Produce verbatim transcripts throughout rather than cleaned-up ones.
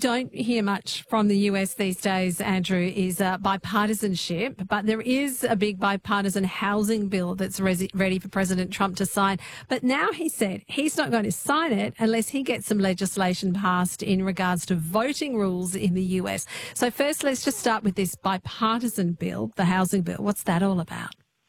don't hear much from the U S these days, Andrew, is uh, bipartisanship, but there is a big bipartisan housing bill that's re- ready for President Trump to sign. But now he said he's not going to sign it unless he gets some legislation passed in regards to voting rules in the U S. So first, let's just start with this bipartisan bill, the housing bill. What's that all about?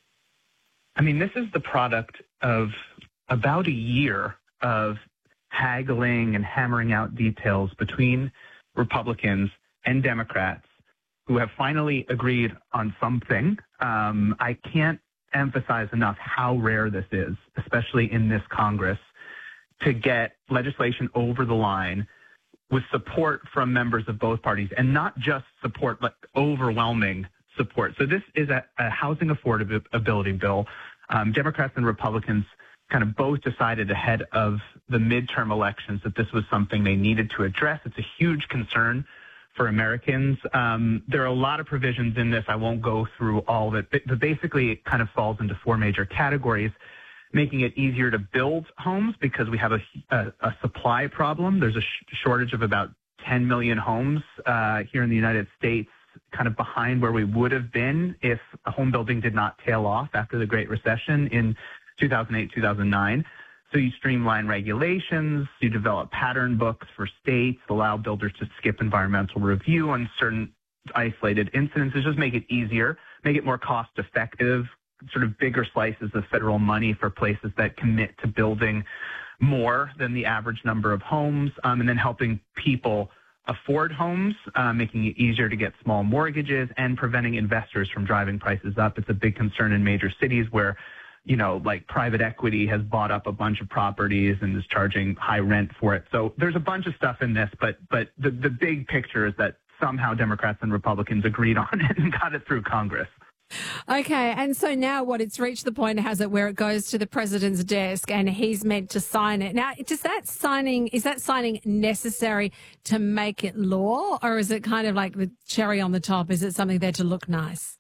I mean, this is the product of about a year of haggling and hammering out details between Republicans and Democrats who have finally agreed on something. Um, I can't emphasize enough how rare this is, especially in this Congress, to get legislation over the line with support from members of both parties, and not just support, but overwhelming support. So this is a, a housing affordability bill. Um, Democrats and Republicans kind of both decided ahead of the midterm elections that this was something they needed to address. It's a huge concern for Americans. Um, there are a lot of provisions in this. I won't go through all of it, but, but basically it kind of falls into four major categories, making it easier to build homes because we have a, a, a supply problem. There's a sh- shortage of about ten million homes uh, here in the United States, kind of behind where we would have been if home building did not tail off after the Great Recession in two thousand eight, two thousand nine. So you streamline regulations, you develop pattern books for states, allow builders to skip environmental review on certain isolated incidences, just make it easier, make it more cost effective, sort of bigger slices of federal money for places that commit to building more than the average number of homes, um, and then helping people afford homes, uh, making it easier to get small mortgages and preventing investors from driving prices up. It's a big concern in major cities where, you know, like private equity has bought up a bunch of properties and is charging high rent for it. So there's a bunch of stuff in this, but but the, the big picture is that somehow Democrats and Republicans agreed on it and got it through Congress. Okay, and so now what, it's reached the point, has it, where it goes to the president's desk and he's meant to sign it. Now, does that signing, is that signing necessary to make it law, or is it kind of like the cherry on the top? Is it something there to look nice?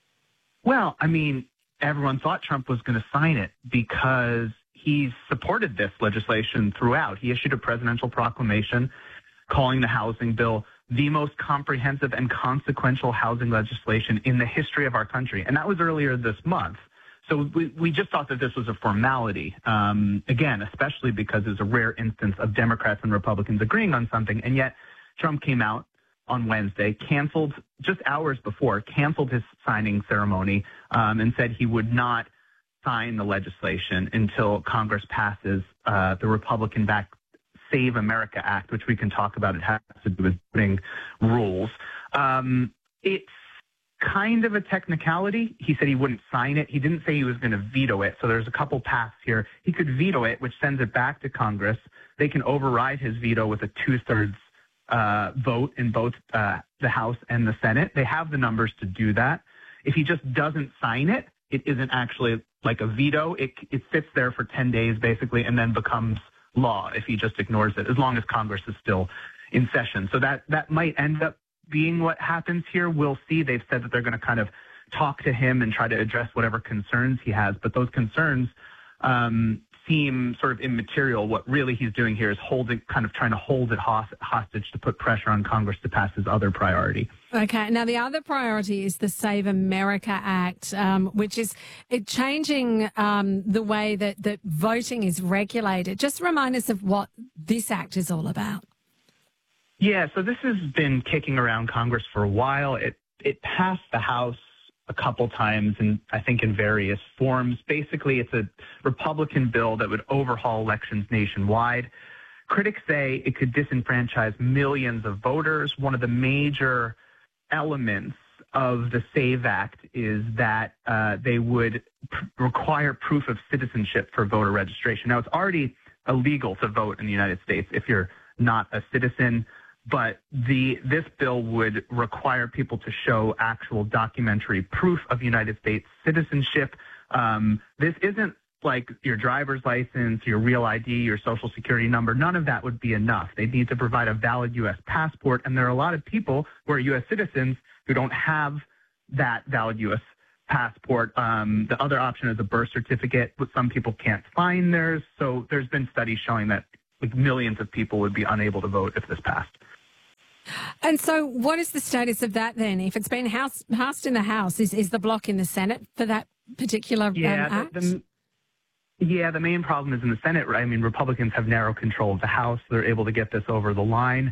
Well, I mean, everyone thought Trump was going to sign it because he's supported this legislation throughout. He issued a presidential proclamation calling the housing bill the most comprehensive and consequential housing legislation in the history of our country. And that was earlier this month. So we, we just thought that this was a formality, um, again, especially because it's a rare instance of Democrats and Republicans agreeing on something. And yet Trump came out on Wednesday, canceled just hours before, canceled his signing ceremony, um, and said he would not sign the legislation until Congress passes uh, the Republican-backed Save America Act, which we can talk about. It has to do with voting rules. Um, it's kind of a technicality. He said he wouldn't sign it. He didn't say he was going to veto it. So there's a couple paths here. He could veto it, which sends it back to Congress. They can override his veto with a two-thirds uh, vote in both uh, the House and the Senate. They have the numbers to do that. If he just doesn't sign it, it isn't actually like a veto. It, it sits there for ten days, basically, and then becomes law if he just ignores it, as long as Congress is still in session. So that, that might end up being what happens here. We'll see. They've said that they're going to kind of talk to him and try to address whatever concerns he has. But those concerns um, seem sort of immaterial. What really he's doing here is holding, kind of trying to hold it hostage to put pressure on Congress to pass his other priority. Okay. Now, the other priority is the Save America Act, um, which is it changing um, the way that, that voting is regulated. Just remind us of what this act is all about. Yeah, so this has been kicking around Congress for a while. It it passed the House a couple times, and I think in various forms. Basically, it's a Republican bill that would overhaul elections nationwide. Critics say it could disenfranchise millions of voters. One of the major elements of the SAVE Act is that uh, they would pr- require proof of citizenship for voter registration. Now, it's already illegal to vote in the United States if you're not a citizen, but the this bill would require people to show actual documentary proof of United States citizenship. Um, this isn't like your driver's license, your real I D, your social security number. None of that would be enough. They need to provide a valid U S passport, and there are a lot of people who are U S citizens who don't have that valid U S passport. Um, the other option is a birth certificate, but some people can't find theirs. So there's been studies showing that like millions of people would be unable to vote if this passed. And so what is the status of that then? If it's been house, passed in the House, is, is the block in the Senate for that particular yeah, um, act? The, the, yeah, the main problem is in the Senate. I mean, Republicans have narrow control of the House. They're able to get this over the line,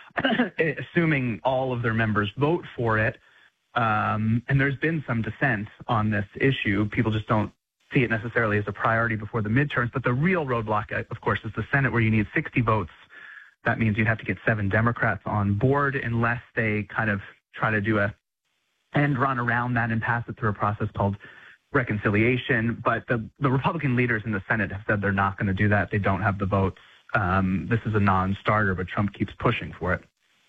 assuming all of their members vote for it. Um, and there's been some dissent on this issue. People just don't see it necessarily as a priority before the midterms. But the real roadblock, of course, is the Senate, where you need sixty votes. That means you'd have to get seven Democrats on board unless they kind of try to do a end run around that and pass it through a process called reconciliation. But the, the Republican leaders in the Senate have said they're not going to do that. They don't have the votes. Um, this is a non-starter, but Trump keeps pushing for it.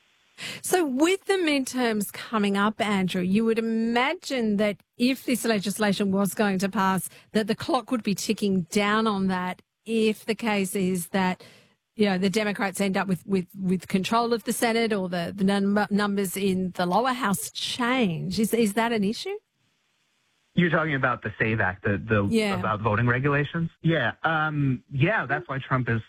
So with the midterms coming up, Andrew, you would imagine that if this legislation was going to pass, that the clock would be ticking down on that if the case is that, you know, the Democrats end up with, with, with control of the Senate, or the, the num- numbers in the lower house change. Is, is that an issue? You're talking about the SAVE Act, the, the yeah. about voting regulations? Yeah. Um, yeah, that's why Trump is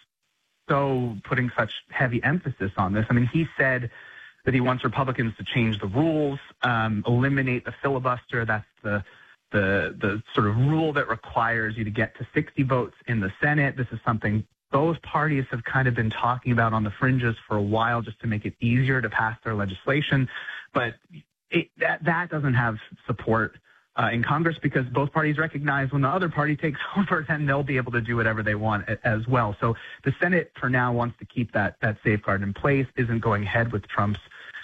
so putting such heavy emphasis on this. I mean, he said that he wants Republicans to change the rules, um, eliminate the filibuster. That's the, the, the sort of rule that requires you to get to sixty votes in the Senate. This is something both parties have kind of been talking about on the fringes for a while, just to make it easier to pass their legislation. But it, that, that doesn't have support Uh, in Congress, because both parties recognize when the other party takes over, then they'll be able to do whatever they want as well. So the Senate, for now, wants to keep that that safeguard in place, isn't going ahead with Trump's,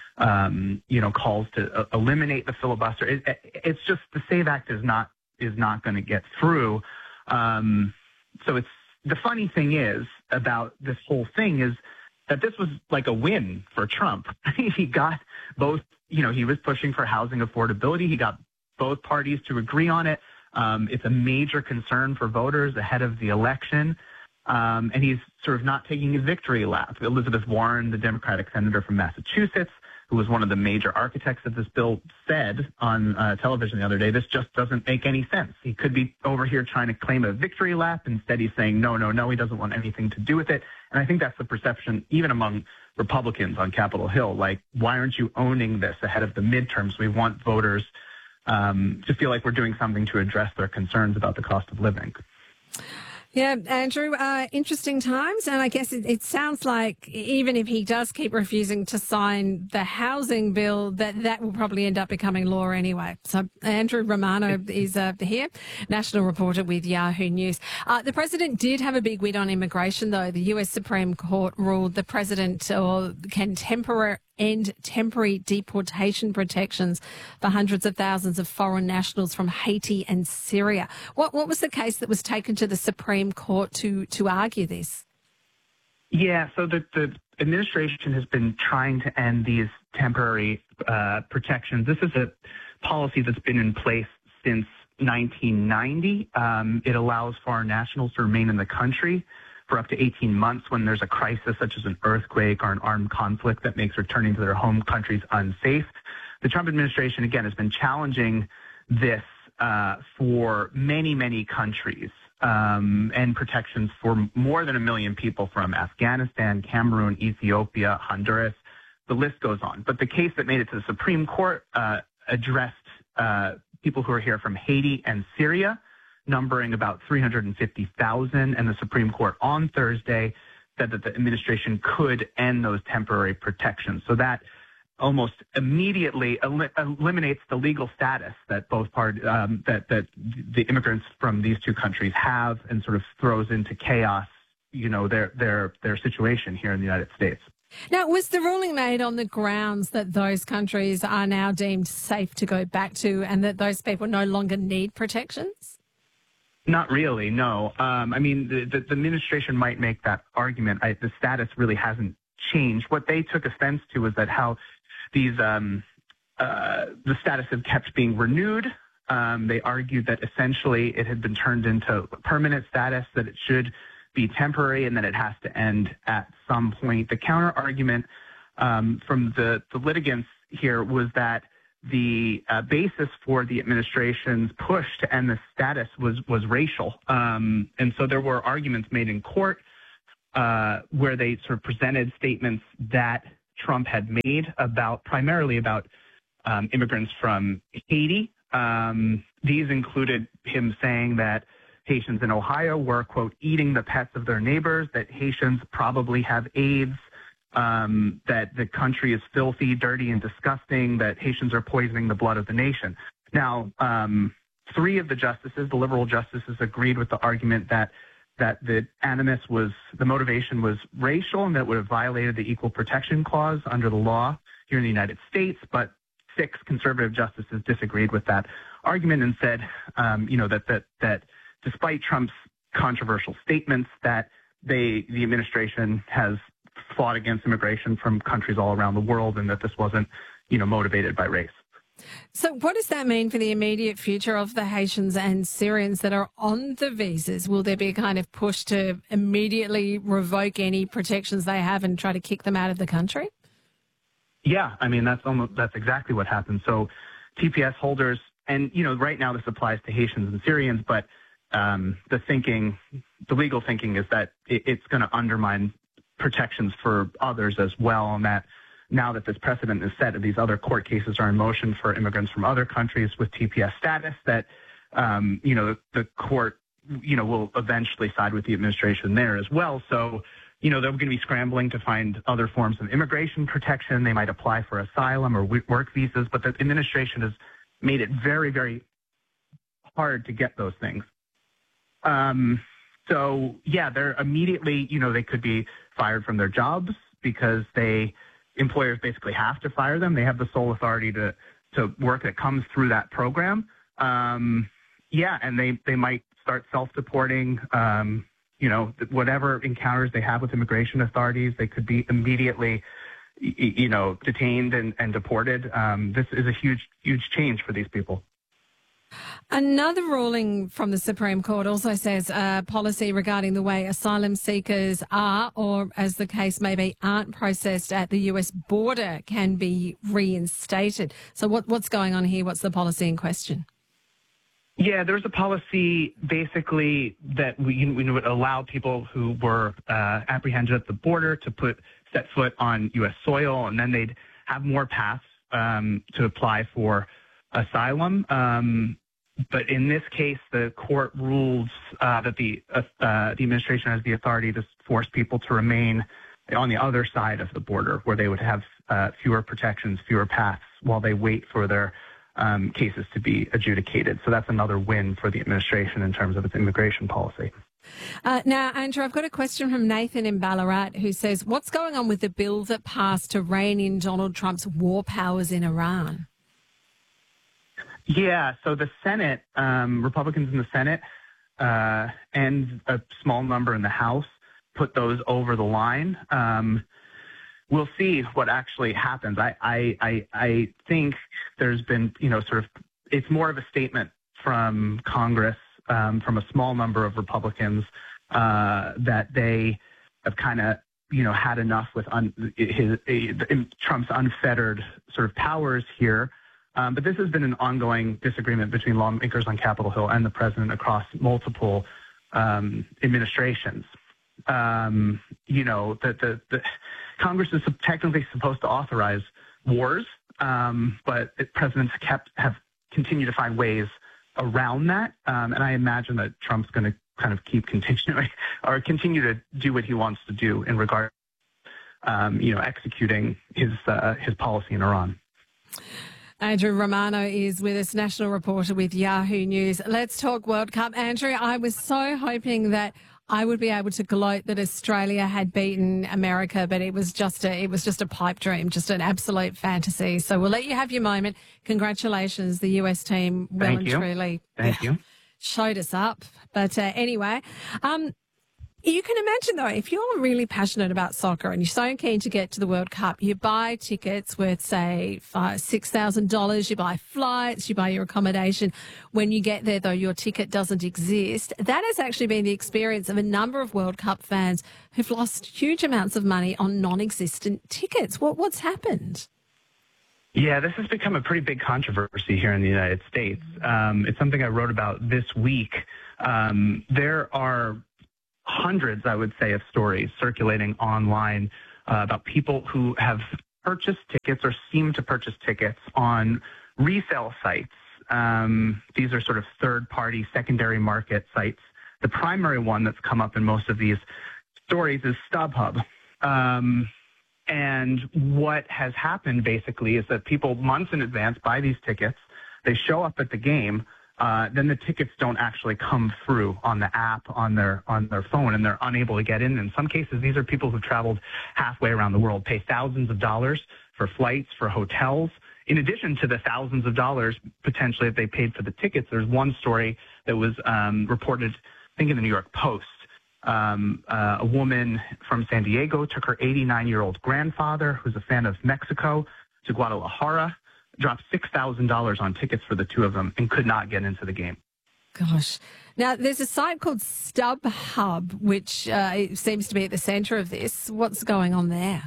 um, you know, calls to uh, eliminate the filibuster. It, it, it's just the SAVE Act is not is not going to get through. Um, so it's the funny thing is about this whole thing is that this was like a win for Trump. He got both. You know, he was pushing for housing affordability. He got both parties to agree on it. Um, it's a major concern for voters ahead of the election. Um, and he's sort of not taking a victory lap. Elizabeth Warren, the Democratic senator from Massachusetts, who was one of the major architects of this bill, said on uh, television the other day, this just doesn't make any sense. He could be over here trying to claim a victory lap. Instead, he's saying, no, no, no, he doesn't want anything to do with it. And I think that's the perception, even among Republicans on Capitol Hill. Like, why aren't you owning this ahead of the midterms? We want voters Um, to feel like we're doing something to address their concerns about the cost of living. Yeah, Andrew, uh, interesting times. And I guess it, it sounds like even if he does keep refusing to sign the housing bill, that that will probably end up becoming law anyway. So Andrew Romano is uh, here, national reporter with Yahoo News. Uh, the president did have a big win on immigration, though. The U S Supreme Court ruled the president or can temporarily end temporary deportation protections for hundreds of thousands of foreign nationals from Haiti and Syria. What what was the case that was taken to the Supreme Court to to argue this? Yeah, so the, the administration has been trying to end these temporary uh, protections. This is a policy that's been in place since nineteen ninety. Um, it allows foreign nationals to remain in the country for up to eighteen months when there's a crisis such as an earthquake or an armed conflict that makes returning to their home countries unsafe. The Trump administration, again, has been challenging this uh, for many, many countries um, and protections for more than a million people from Afghanistan, Cameroon, Ethiopia, Honduras. The list goes on. But the case that made it to the Supreme Court uh, addressed uh, people who are here from Haiti and Syria, numbering about three hundred fifty thousand, and the Supreme Court on Thursday said that the administration could end those temporary protections. So that almost immediately el- eliminates the legal status that both part um, that that the immigrants from these two countries have, and sort of throws into chaos, you know, their their their situation here in the United States. Now, was the ruling made on the grounds that those countries are now deemed safe to go back to, and that those people no longer need protections? Not really, no. Um, I mean, the, the, the administration might make that argument. I, the status really hasn't changed. What they took offense to was that how these um, uh, the status had kept being renewed. Um, they argued that essentially it had been turned into permanent status, that it should be temporary, and that it has to end at some point. The counter argument um, from the, the litigants here was that the uh, basis for the administration's push to end the status was was racial. Um, and so there were arguments made in court uh, where they sort of presented statements that Trump had made about primarily about um, immigrants from Haiti. Um, these included him saying that Haitians in Ohio were, quote, eating the pets of their neighbors, that Haitians probably have AIDS, um, that the country is filthy, dirty, and disgusting, that Haitians are poisoning the blood of the nation. Now, um, three of the justices, the liberal justices, agreed with the argument that that the animus was, the motivation was racial and that would have violated the Equal Protection Clause under the law here in the United States. But six conservative justices disagreed with that argument and said, um, you know, that that that despite Trump's controversial statements, that they the administration has fought against immigration from countries all around the world, and that this wasn't, you know, motivated by race. So what does that mean for the immediate future of the Haitians and Syrians that are on the visas? Will there be a kind of push to immediately revoke any protections they have and try to kick them out of the country? Yeah, I mean, that's almost, that's exactly what happened. So T P S holders, and, you know, right now this applies to Haitians and Syrians, but um, the thinking, the legal thinking is that it, it's going to undermine protections for others as well, and that now that this precedent is set and these other court cases are in motion for immigrants from other countries with T P S status, that, um, you know, the, the court, you know, will eventually side with the administration there as well. So, you know, they're going to be scrambling to find other forms of immigration protection. They might apply for asylum or work visas, but the administration has made it very, very hard to get those things. Um, so, yeah, they're immediately, you know, they could be fired from their jobs because they, employers basically have to fire them. They have the sole authority to, to work that comes through that program. Um, yeah, and they, they might start self-deporting, um, you know, whatever encounters they have with immigration authorities, they could be immediately, you know, detained and, and deported. Um, this is a huge, huge change for these people. Another ruling from the Supreme Court also says uh, policy regarding the way asylum seekers are, or as the case may be, aren't processed at the U S border can be reinstated. So what, what's going on here? What's the policy in question? Yeah, there's a policy basically that we, we would allow people who were uh, apprehended at the border to put set foot on U S soil, and then they'd have more paths um, to apply for asylum. Um, But in this case, the court ruled uh, that the uh, uh, the administration has the authority to force people to remain on the other side of the border, where they would have uh, fewer protections, fewer paths, while they wait for their um, cases to be adjudicated. So that's another win for the administration in terms of its immigration policy. Uh, now, Andrew, I've got a question from Nathan in Ballarat who says, what's going on with the bill that passed to rein in Donald Trump's war powers in Iran? Yeah, so the Senate, um, Republicans in the Senate uh, and a small number in the House put those over the line. Um, we'll see what actually happens. I, I, I, I think there's been, you know, sort of, it's more of a statement from Congress, um, from a small number of Republicans, uh, that they have kind of, you know, had enough with un, his, his, Trump's unfettered sort of powers here. Um, but this has been an ongoing disagreement between lawmakers on Capitol Hill and the president across multiple um, administrations. Um, you know, the, the, the Congress is technically supposed to authorize wars, um, but it, presidents kept have continued to find ways around that. Um, and I imagine that Trump's going to kind of keep continuing or continue to do what he wants to do in regard, um, you know, executing his uh, his policy in Iran. Andrew Romano is with us, national reporter with Yahoo News. Let's talk World Cup. Andrew, I was so hoping that I would be able to gloat that Australia had beaten America, but it was just a it was just a pipe dream, just an absolute fantasy. So we'll let you have your moment. Congratulations, the U S team well Thank and you. truly Thank you. showed us up. But uh, anyway, um, you can imagine, though, if you're really passionate about soccer and you're so keen to get to the World Cup, you buy tickets worth, say, five, six thousand dollars. You buy flights, you buy your accommodation. When you get there, though, your ticket doesn't exist. That has actually been the experience of a number of World Cup fans who've lost huge amounts of money on non-existent tickets. What, what's happened? Yeah, this has become a pretty big controversy here in the United States. Um, it's something I wrote about this week. Um, there are hundreds, I would say, of stories circulating online uh, about people who have purchase tickets or seem to purchase tickets on resale sites. Um, these are sort of third-party secondary market sites. The primary one that's come up in most of these stories is StubHub. Um, and what has happened basically is that people months in advance buy these tickets. They show up at the game. Uh, then the tickets don't actually come through on the app on their on their phone, and they're unable to get in. In some cases, these are people who've traveled halfway around the world, pay thousands of dollars for flights, for hotels, in addition to the thousands of dollars potentially that they paid for the tickets. There's one story that was um, reported, I think, in the New York Post. Um, uh, a woman from San Diego took her eighty-nine-year-old grandfather, who's a fan of Mexico, to Guadalajara, dropped six thousand dollars on tickets for the two of them and could not get into the game. Gosh. Now, there's a site called StubHub, which uh, seems to be at the center of this. What's going on there?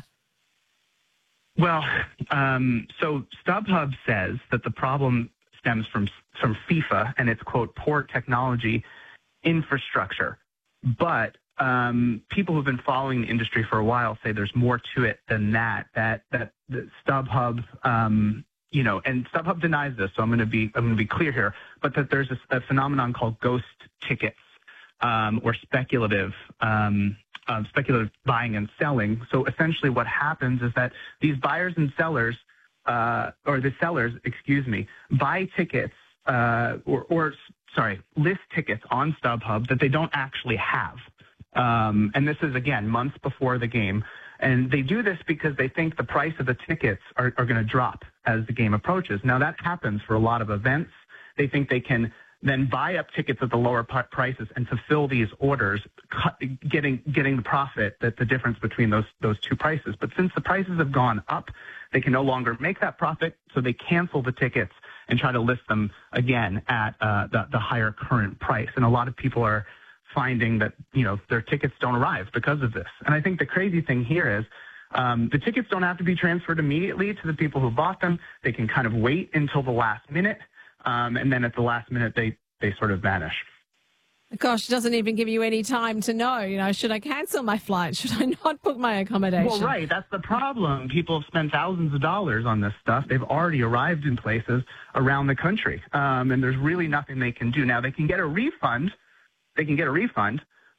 Well, um, so StubHub says that the problem stems from, from FIFA and its, quote, poor technology infrastructure. But um, people who've been following the industry for a while say there's more to it than that, that, that the StubHub, um, you know, and StubHub denies this, so I'm going to be I'm going to be clear here, but that there's a, a phenomenon called ghost tickets um, or speculative um, uh, speculative buying and selling. So essentially, what happens is that these buyers and sellers, uh, or the sellers, excuse me, buy tickets uh, or, or sorry, list tickets on StubHub that they don't actually have, um, and this is again months before the game. And they do this because they think the price of the tickets are, are going to drop as the game approaches. Now, that happens for a lot of events. They think they can then buy up tickets at the lower prices and fulfill these orders, getting getting the profit, that the difference between those those two prices. But since the prices have gone up, they can no longer make that profit, so they cancel the tickets and try to list them again at uh, the, the higher current price. And a lot of people are finding that, you know, their tickets don't arrive because of this. And I think the crazy thing here is um, the tickets don't have to be transferred immediately to the people who bought them. They can kind of wait until the last minute, um, and then at the last minute they, they sort of vanish. Gosh, it doesn't even give you any time to know, you know, should I cancel my flight? Should I not book my accommodation? Well, right. That's the problem. People have spent thousands of dollars on this stuff. They've already arrived in places around the country, um, and there's really nothing they can do. Now, they can get a refund. They can get a refund,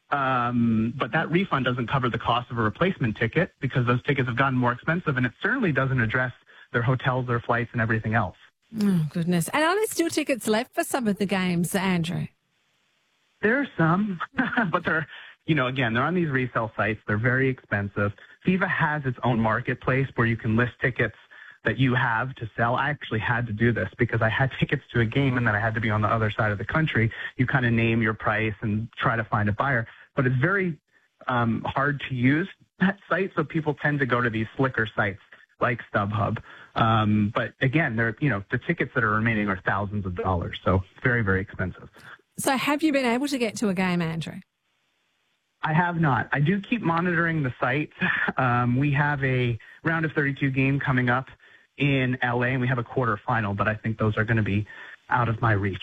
um, but that refund doesn't cover the cost of a replacement ticket because those tickets have gotten more expensive, and it certainly doesn't address their hotels, their flights, and everything else. Oh, goodness. And are there still tickets left for some of the games, Andrew? There are some, but they're, you know, again, they're on these resale sites. They're very expensive. FIFA has its own marketplace where you can list tickets that you have to sell. I actually had to do this because I had tickets to a game and then I had to be on the other side of the country. You kind of name your price and try to find a buyer, but it's very um, hard to use that site. So people tend to go to these slicker sites like StubHub. Um, but again, they're, you know, the tickets that are remaining are thousands of dollars. So it's very, very expensive. So have you been able to get to a game, Andrew? I have not. I do keep monitoring the site. Um, we have a round of thirty-two game coming up in L A, and we have a quarterfinal, but I think those are going to be out of my reach.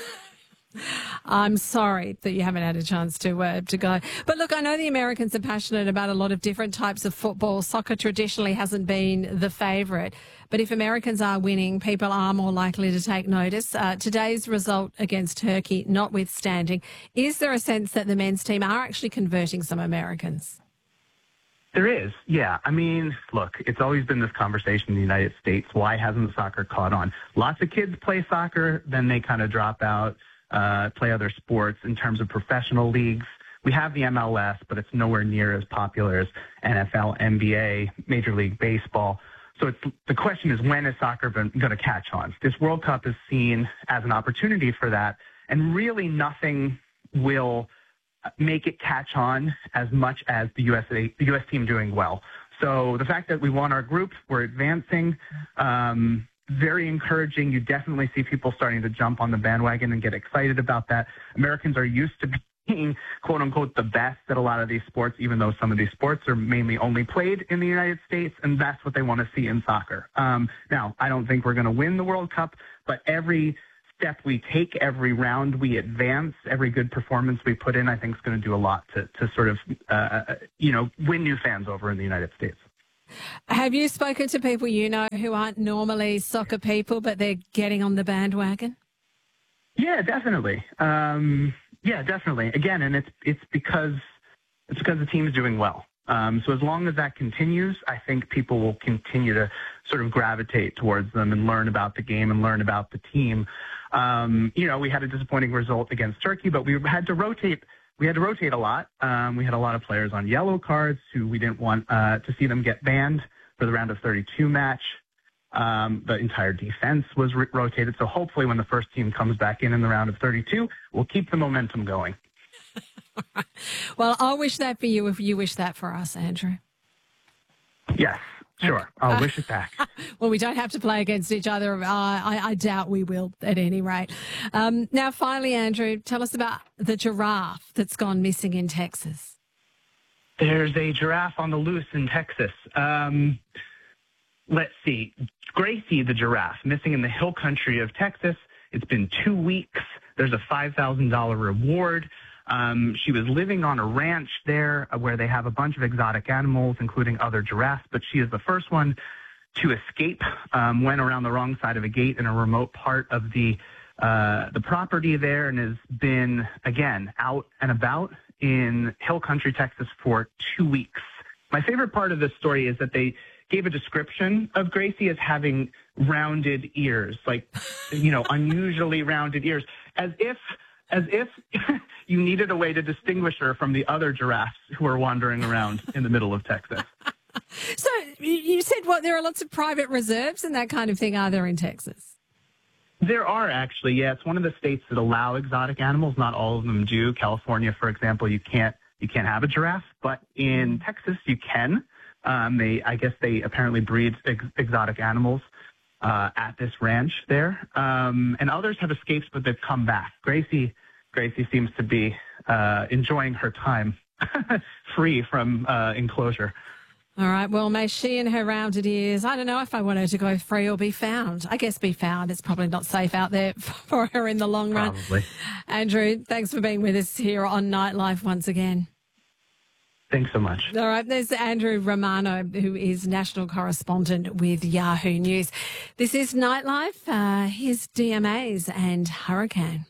I'm sorry that you haven't had a chance to uh, to go. But look, I know the Americans are passionate about a lot of different types of football. Soccer traditionally hasn't been the favourite. But if Americans are winning, people are more likely to take notice. Uh, today's result against Turkey notwithstanding, is there a sense that the men's team are actually converting some Americans? There is, yeah. I mean, look, it's always been this conversation in the United States. Why hasn't soccer caught on? Lots of kids play soccer, then they kind of drop out, uh, play other sports. In terms of professional leagues, we have the M L S, but it's nowhere near as popular as N F L, N B A, Major League Baseball. So it's, the question is, when is soccer going to catch on? This World Cup is seen as an opportunity for that, and really nothing will make it catch on as much as the U S A, the U S team doing well. So the fact that we won our group, we're advancing, um, very encouraging. You definitely see people starting to jump on the bandwagon and get excited about that. Americans are used to being, quote unquote, the best at a lot of these sports, even though some of these sports are mainly only played in the United States, and that's what they want to see in soccer. Um, now, I don't think we're going to win the World Cup, but every step we take, every round we advance, every good performance we put in, I think is going to do a lot to, to sort of, uh, you know, win new fans over in the United States. Have you spoken to people you know who aren't normally soccer people, but they're getting on the bandwagon? Yeah, definitely. Um, yeah, definitely. Again, and it's it's because it's because the team is doing well. Um, so as long as that continues, I think people will continue to sort of gravitate towards them and learn about the game and learn about the team. Um, you know, we had a disappointing result against Turkey, but we had to rotate. We had to rotate a lot. Um, we had a lot of players on yellow cards who we didn't want uh, to see them get banned for the round of thirty-two match. Um, the entire defense was re- rotated. So hopefully when the first team comes back in in the round of thirty-two, we'll keep the momentum going. Well, I'll wish that for you if you wish that for us, Andrew. Yes, sure. I'll Uh, wish it back. Well, we don't have to play against each other. Uh, I, I doubt we will at any rate. Um, now, finally, Andrew, tell us about the giraffe that's gone missing in Texas. There's a giraffe on the loose in Texas. Um, let's see. Gracie the giraffe, missing in the hill country of Texas. It's been two weeks. There's a five thousand dollars reward. Um, she was living on a ranch there where they have a bunch of exotic animals, including other giraffes, but she is the first one to escape, um, went around the wrong side of a gate in a remote part of the uh, the property there, and has been, again, out and about in Hill Country, Texas for two weeks. My favorite part of this story is that they gave a description of Gracie as having rounded ears, like, you know, unusually rounded ears, as if as if you needed a way to distinguish her from the other giraffes who are wandering around in the middle of Texas. So you said, what, there are lots of private reserves and that kind of thing, are there, in Texas? There are actually, yeah. It's one of the states that allow exotic animals. Not all of them do. California, for example, you can't you can't have a giraffe, but in Texas you can. Um, they, I guess, they apparently breed ex- exotic animals uh, at this ranch there, um, and others have escaped, but they've come back. Gracie, Gracie seems to be uh, enjoying her time free from uh, enclosure. All right. Well, may she and her rounded ears, I don't know if I want her to go free or be found. I guess be found. It's probably not safe out there for her in the long run. Probably. Andrew, thanks for being with us here on Nightlife once again. Thanks so much. All right. There's Andrew Romano, who is national correspondent with Yahoo News. This is Nightlife. Uh, here's D M As and Hurricane.